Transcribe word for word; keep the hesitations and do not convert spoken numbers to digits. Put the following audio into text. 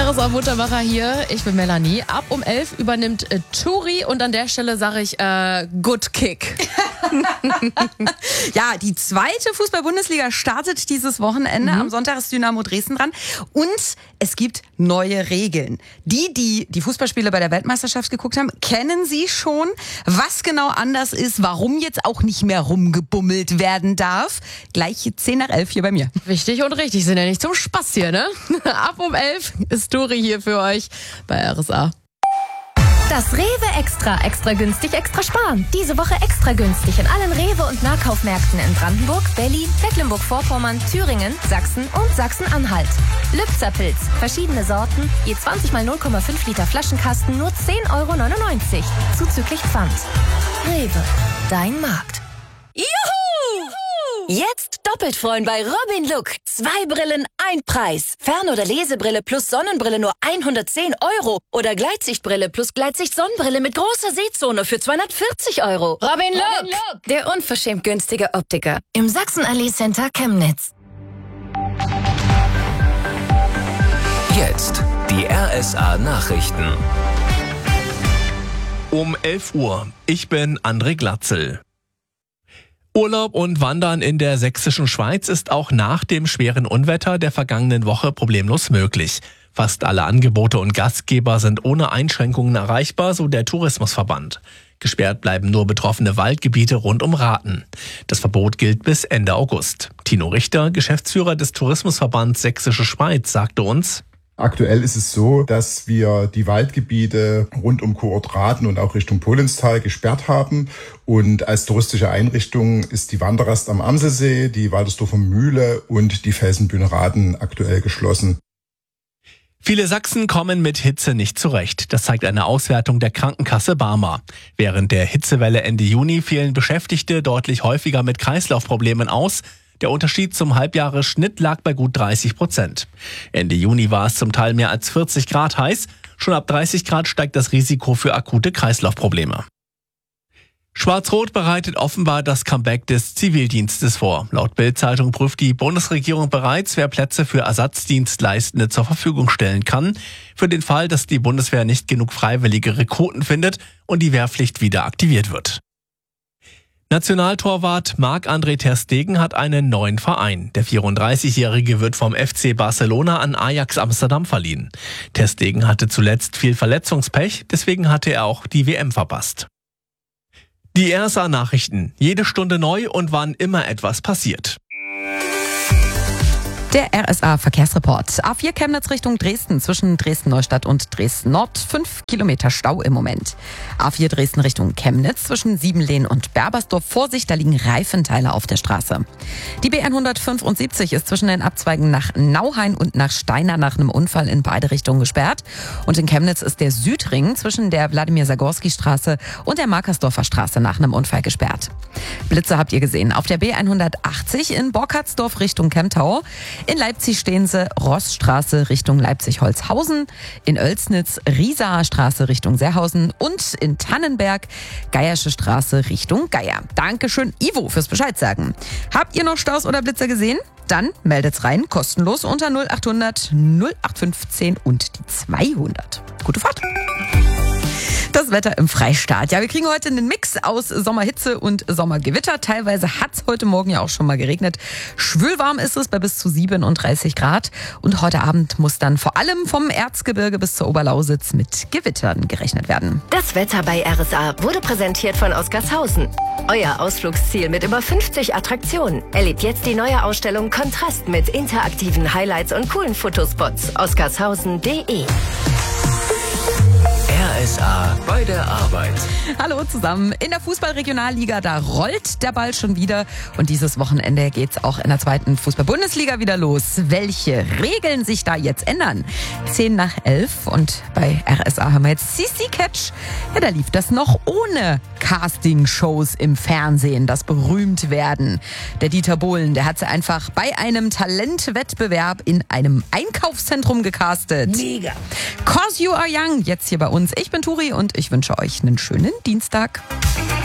R S A-Muttermacher hier, ich bin Melanie. Ab um elf übernimmt äh, Turi und an der Stelle sage ich äh, Good Kick. Ja, die zweite Fußball-Bundesliga startet dieses Wochenende. Mhm. Am Sonntag ist Dynamo Dresden dran. Und es gibt neue Regeln. Die, die die Fußballspiele bei der Weltmeisterschaft geguckt haben, kennen sie schon. Was genau anders ist, warum jetzt auch nicht mehr rumgebummelt werden darf. Gleich zehn nach elf hier bei mir. Wichtig und richtig, sind ja nicht zum Spaß hier, ne? Ab um elf ist Turi hier für euch bei R S A. Das Rewe Extra. Extra günstig, extra sparen. Diese Woche extra günstig in allen Rewe- und Nahkaufmärkten in Brandenburg, Berlin, Mecklenburg-Vorpommern, Thüringen, Sachsen und Sachsen-Anhalt. Lübzer-Pilz. Verschiedene Sorten. Je zwanzig mal null Komma fünf Liter Flaschenkasten nur zehn Euro neunundneunzig. Zuzüglich Pfand. Rewe. Dein Markt. Juhu! Jetzt doppelt freuen bei Robin Look. Zwei Brillen, ein Preis. Fern- oder Lesebrille plus Sonnenbrille nur hundertzehn Euro. Oder Gleitsichtbrille plus Gleitsicht-Sonnenbrille mit großer Sehzone für zweihundertvierzig Euro. Robin Look. Robin Look. Der unverschämt günstige Optiker. Im Sachsen-Allee Center Chemnitz. Jetzt die R S A-Nachrichten. Um elf Uhr. Ich bin André Glatzel. Urlaub und Wandern in der sächsischen Schweiz ist auch nach dem schweren Unwetter der vergangenen Woche problemlos möglich. Fast alle Angebote und Gastgeber sind ohne Einschränkungen erreichbar, so der Tourismusverband. Gesperrt bleiben nur betroffene Waldgebiete rund um Rathen. Das Verbot gilt bis Ende August. Tino Richter, Geschäftsführer des Tourismusverbands Sächsische Schweiz, sagte uns: Aktuell ist es so, dass wir die Waldgebiete rund um Kurort Rathen und auch Richtung Pohlenstal gesperrt haben. Und als touristische Einrichtung ist die Wanderrast am Amselsee, die Waltersdorfer Mühle und die Felsenbühne Rathen aktuell geschlossen. Viele Sachsen kommen mit Hitze nicht zurecht. Das zeigt eine Auswertung der Krankenkasse Barmer. Während der Hitzewelle Ende Juni fielen Beschäftigte deutlich häufiger mit Kreislaufproblemen aus. Der Unterschied zum Halbjahresschnitt lag bei gut dreißig Prozent. Ende Juni war es zum Teil mehr als vierzig Grad heiß. Schon ab dreißig Grad steigt das Risiko für akute Kreislaufprobleme. Schwarz-Rot bereitet offenbar das Comeback des Zivildienstes vor. Laut Bild-Zeitung prüft die Bundesregierung bereits, wer Plätze für Ersatzdienstleistende zur Verfügung stellen kann. Für den Fall, dass die Bundeswehr nicht genug freiwillige Rekruten findet und die Wehrpflicht wieder aktiviert wird. Nationaltorwart Marc-André ter Stegen hat einen neuen Verein. Der vierunddreißigjährige wird vom F C Barcelona an Ajax Amsterdam verliehen. Ter Stegen hatte zuletzt viel Verletzungspech, deswegen hatte er auch die W M verpasst. Die R S A-Nachrichten. Jede Stunde neu und wann immer etwas passiert. Der R S A-Verkehrsreport. A vier Chemnitz Richtung Dresden zwischen Dresden-Neustadt und Dresden-Nord. Fünf Kilometer Stau im Moment. A vier Dresden Richtung Chemnitz zwischen Siebenlehn und Berbersdorf. Vorsicht, da liegen Reifenteile auf der Straße. Die B hundertfünfundsiebzig ist zwischen den Abzweigen nach Nauhain und nach Steiner nach einem Unfall in beide Richtungen gesperrt. Und in Chemnitz ist der Südring zwischen der Wladimir-Sagorski-Straße und der Markersdorfer Straße nach einem Unfall gesperrt. Blitze habt ihr gesehen. Auf der B hundertachtzig in Borkartsdorf Richtung Kemptau. In Leipzig stehen sie Rossstraße Richtung Leipzig-Holzhausen, in Oelsnitz Riesaer Straße Richtung Serhausen und in Tannenberg Geiersche Straße Richtung Geier. Dankeschön, Ivo, fürs Bescheid sagen. Habt ihr noch Staus oder Blitzer gesehen? Dann meldet's rein, kostenlos unter null achthundert null acht fünfzehn und die zweihundert. Gute Fahrt! Das Wetter im Freistaat. Ja, wir kriegen heute einen Mix aus Sommerhitze und Sommergewitter. Teilweise hat's heute Morgen ja auch schon mal geregnet. Schwülwarm ist es bei bis zu siebenunddreißig Grad. Und heute Abend muss dann vor allem vom Erzgebirge bis zur Oberlausitz mit Gewittern gerechnet werden. Das Wetter bei R S A wurde präsentiert von Oskarshausen. Euer Ausflugsziel mit über fünfzig Attraktionen. Erlebt jetzt die neue Ausstellung Kontrast mit interaktiven Highlights und coolen Fotospots. oskarshausen punkt de R S A bei der Arbeit. Hallo zusammen. In der Fußball-Regionalliga, da rollt der Ball schon wieder. Und dieses Wochenende geht's auch in der zweiten Fußball-Bundesliga wieder los. Welche Regeln sich da jetzt ändern? Zehn nach elf. Und bei R S A haben wir jetzt C C Catch. Ja, da lief das noch ohne Casting-Shows im Fernsehen, das berühmt werden. Der Dieter Bohlen, der hat sie einfach bei einem Talentwettbewerb in einem Einkaufszentrum gecastet. Mega. Cause You Are Young, jetzt hier bei uns. Ich bin Turi und ich wünsche euch einen schönen Dienstag.